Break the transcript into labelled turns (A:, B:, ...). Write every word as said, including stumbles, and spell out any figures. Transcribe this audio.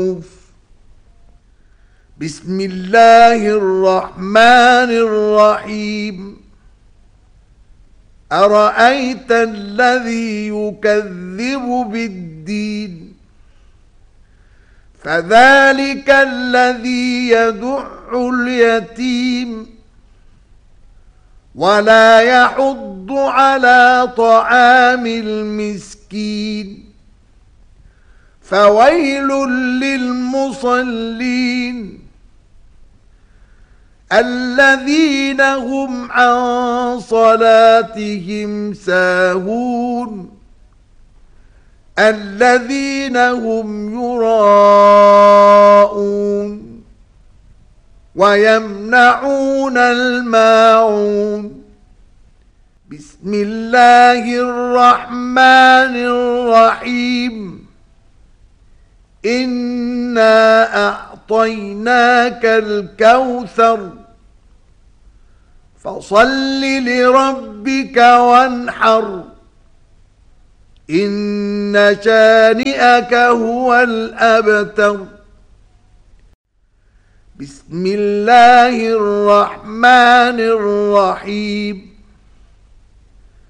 A: بسم الله الرحمن الرحيم أرأيت الذي يكذب بالدين فذلك الذي يدع اليتيم ولا يحض على طعام المسكين فويل للمصلين الذين هم عن صلاتهم ساهون الذين هم يراءون ويمنعون الماعون بسم الله الرحمن الرحيم إنا أعطيناك الكوثر فصل لربك وانحر إن شانئك هو الأبتر بسم الله الرحمن الرحيم